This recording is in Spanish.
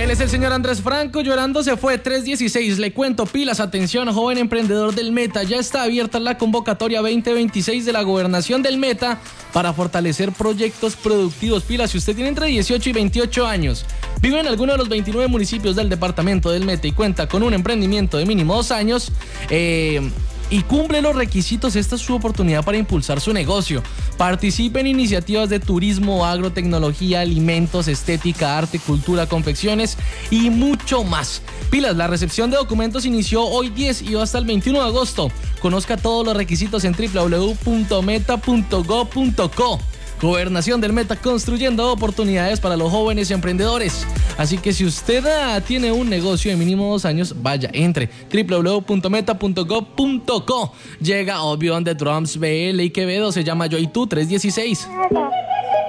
Él es el señor Andrés Franco, llorando se fue. 316, le cuento, pilas, atención, joven emprendedor del Meta. Ya está abierta la convocatoria 2026 de la Gobernación del Meta para fortalecer proyectos productivos. Pilas, si usted tiene entre 18 y 28 años, vive en alguno de los 29 municipios del departamento del Meta y cuenta con un emprendimiento de mínimo 2 años, y cumple los requisitos, esta es su oportunidad para impulsar su negocio. Participe en iniciativas de turismo, agrotecnología, alimentos, estética, arte, cultura, confecciones y mucho más. Pilas, la recepción de documentos inició hoy 10 y va hasta el 21 de agosto. Conozca todos los requisitos en www.meta.gov.co. Gobernación del Meta, construyendo oportunidades para los jóvenes emprendedores. Así que si usted tiene un negocio de mínimo 2 años, vaya, entre www.meta.gov.co. Llega Obvion de Drums BL y Quevedo, se llama Yo y Tú, 316.